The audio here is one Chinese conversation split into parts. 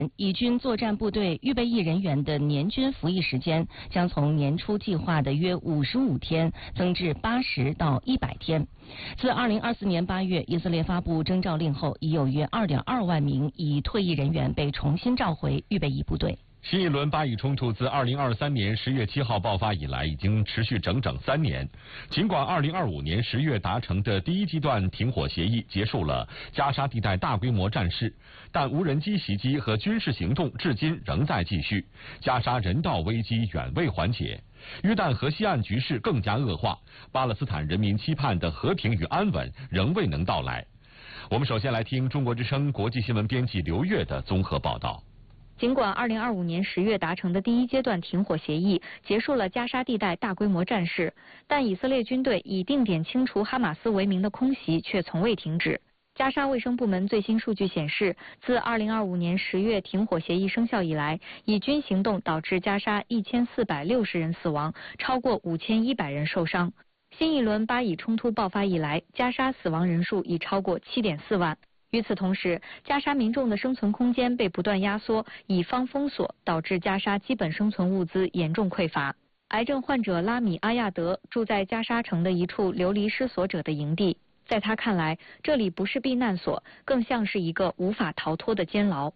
以军作战部队预备役人员的年均服役时间将从年初计划的约55天增至80到100天。自2024年8月以色列发布征召令后，已有约2.2万名已退役人员被重新召回预备役部队。 新一轮巴以冲突自2023年10月7号爆发以来，已经持续整整3年。尽管2025年10月达成的第1阶段停火协议结束了加沙地带大规模战事，但无人机袭击和军事行动至今仍在继续，加沙人道危机远未缓解。约旦河西岸局势更加恶化，巴勒斯坦人民期盼的和平与安稳仍未能到来。我们首先来听中国之声国际新闻编辑刘越的综合报道。 尽管2025年10月达成的第1阶段停火协议结束了加沙地带大规模战事，但以色列军队以定点清除哈马斯为名的空袭却从未停止。加沙卫生部门最新数据显示，自2025年10月停火协议生效以来，以军行动导致加沙1460人死亡，超过5100人受伤。新一轮巴以冲突爆发以来，加沙死亡人数已超过7.4万。与此同时，加沙民众的生存空间被不断压缩，以方封锁，导致加沙基本生存物资严重匮乏。癌症患者拉米阿亚德住在加沙城的一处流离失所者的营地，在他看来，这里不是避难所，更像是一个无法逃脱的监牢。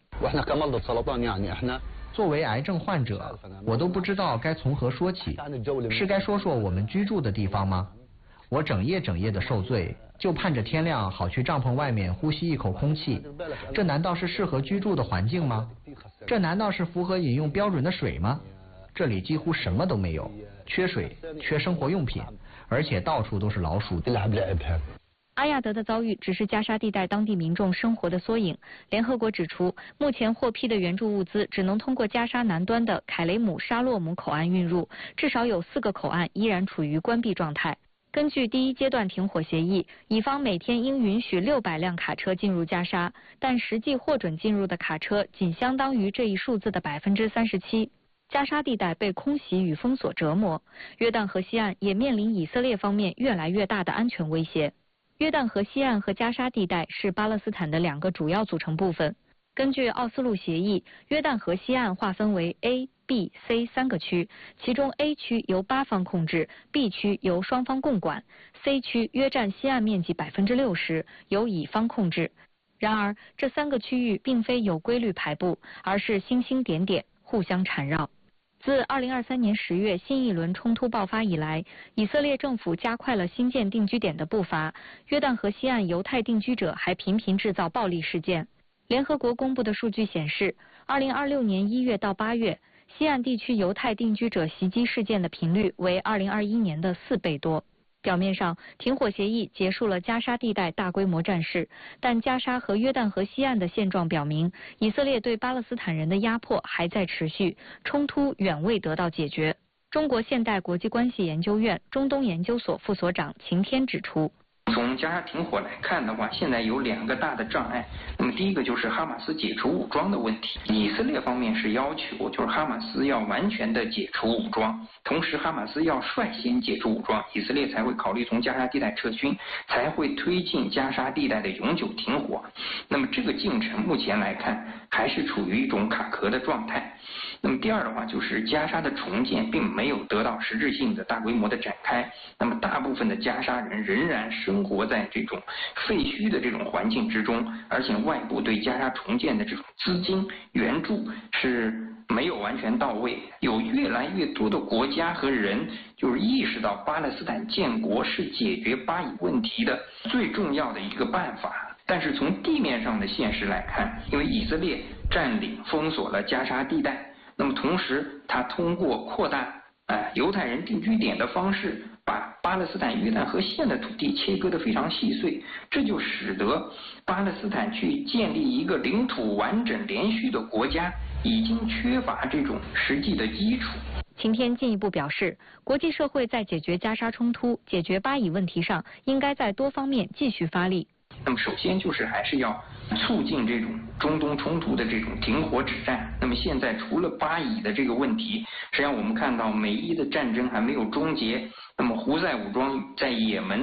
作为癌症患者，我都不知道该从何说起，是该说说我们居住的地方吗？我整夜的受罪，就盼着天亮好去帐篷外面呼吸一口空气，这难道是适合居住的环境吗？这难道是符合饮用标准的水吗？这里几乎什么都没有，缺水，缺生活用品，而且到处都是老鼠。 阿亚德的遭遇只是加沙地带当地民众生活的缩影。联合国指出，目前获批的援助物资只能通过加沙南端的凯雷姆沙洛姆口岸运入，至少有4个口岸依然处于关闭状态。根据第1阶段停火协议，以方每天应允许600辆卡车进入加沙，但实际获准进入的卡车仅相当于这一数字的37%。加沙地带被空袭与封锁折磨，约旦河西岸也面临以色列方面越来越大的安全威胁。约旦河西岸和加沙地带是巴勒斯坦的2个主要组成部分。根据奥斯陆协议，约旦河西岸划分为 A、B、C 3个区，其中 A 区由8方控制， B 区由双方共管， C 区约占西岸面积60%，由以方控制。然而，这3个区域并非有规律排布，而是星星点点，互相缠绕。自2023年10月新一轮冲突爆发以来，以色列政府加快了新建定居点的步伐，约旦河西岸犹太定居者还频频制造暴力事件。联合国公布的数据显示，2026年1月到8月，西岸地区犹太定居者袭击事件的频率为2021年的4倍多。表面上，停火协议结束了加沙地带大规模战事，但加沙和约旦河西岸的现状表明，以色列对巴勒斯坦人的压迫还在持续，冲突远未得到解决。中国现代国际关系研究院中东研究所副所长秦天指出， 从加沙停火来看的话，现在有2个大的障碍。那么第一个就是哈马斯解除武装的问题。以色列方面是要求就是哈马斯要完全的解除武装，同时哈马斯要率先解除武装，以色列才会考虑从加沙地带撤军，才会推进加沙地带的永久停火。那么这个进程目前来看还是处于一种卡壳的状态。那么第二的话就是加沙的重建并没有得到实质性的大规模的展开，那么大部分的加沙人仍然生活在这种废墟的这种环境之中，而且外部对加沙重建的这种资金援助是没有完全到位。有越来越多的国家和人就是意识到巴勒斯坦建国是解决巴以问题的最重要的一个办法。但是从地面上的现实来看，因为以色列占领封锁了加沙地带，那么同时它通过扩大犹太人定居点的方式，把巴勒斯坦约旦河西岸的土地切割得非常细碎，这就使得巴勒斯坦去建立一个领土完整连续的国家已经缺乏这种实际的基础。 秦天进一步表示，国际社会在解决加沙冲突、解决巴以问题上，应该在多方面继续发力。 那么首先就是还是要促进这种中东冲突的这种停火止战。那么现在除了巴以的这个问题，实际上我们看到美伊的战争还没有终结，那么胡塞武装在也门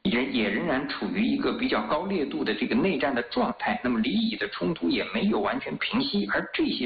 也仍然处于一个比较高烈度的这个内战的状态，那么黎以的冲突也没有完全平息，而这些